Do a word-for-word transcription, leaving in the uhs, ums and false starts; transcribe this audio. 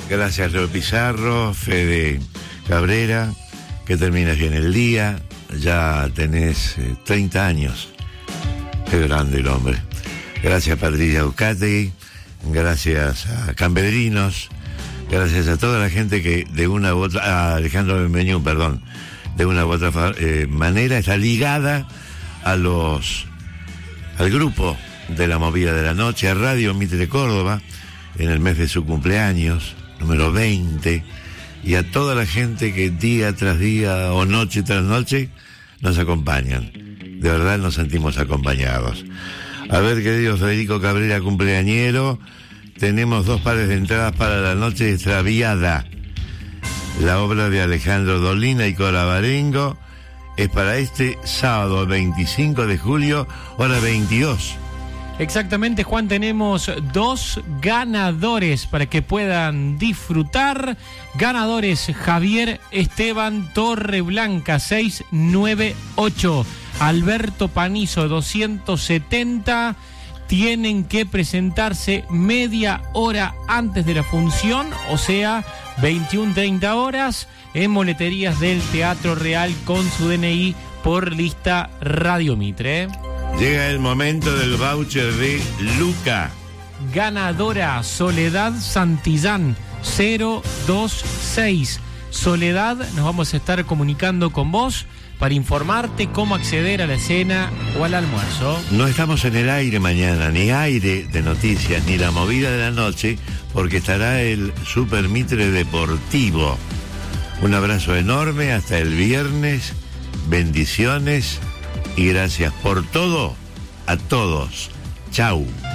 Gracias, Leo Pizarro, Fede Cabrera, que terminas bien el día. Ya tenés eh, treinta años. Qué grande el hombre. Gracias, Patricia Euskadi. Gracias a Campedrinos. Gracias a toda la gente que de una u otra... A Alejandro Benveñú, perdón. De una u otra eh, manera está ligada a los... al grupo de la movida de la noche, a Radio Mitre Córdoba, en el mes de su cumpleaños, número veinte, y a toda la gente que día tras día o noche tras noche nos acompañan. De verdad nos sentimos acompañados. A ver, querido Federico Cabrera, cumpleañero, tenemos dos pares de entradas para la noche extraviada. La obra de Alejandro Dolina y Cora Barengo es para este sábado veinticinco de julio, hora veintidós. Exactamente, Juan, tenemos dos ganadores para que puedan disfrutar. Ganadores: Javier Esteban Torreblanca, seiscientos noventa y ocho. Alberto Panizo, doscientos setenta. Tienen que presentarse media hora antes de la función, o sea, veintiuna treinta horas, en boleterías del Teatro Real con su D N I por lista Radio Mitre. Llega el momento del voucher de Luca. Ganadora: Soledad Santillán, cero dos seis. Soledad, nos vamos a estar comunicando con vos para informarte cómo acceder a la cena o al almuerzo. No estamos en el aire mañana, ni aire de noticias, ni la movida de la noche, porque estará el Super Mitre Deportivo. Un abrazo enorme, hasta el viernes, bendiciones y gracias por todo a todos. Chau.